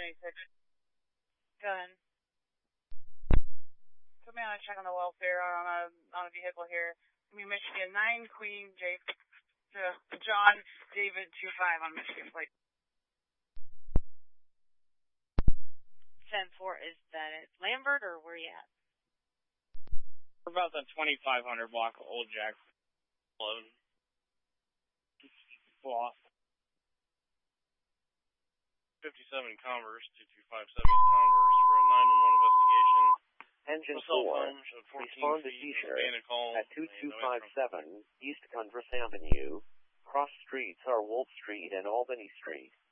96. Go ahead. Put me on a check on the welfare on a vehicle here. Michigan 9 Queen J John David 25 on Michigan plate. 10-4, is that at Lambert or where you at? We're about the 2500 block of Old Jack Road. Lost. 57 Converse, 2257 Converse for a 911 investigation. Engine 4, respond to T-shirt at 2257 East Converse Avenue. Cross streets are Wolf Street and Albany Street.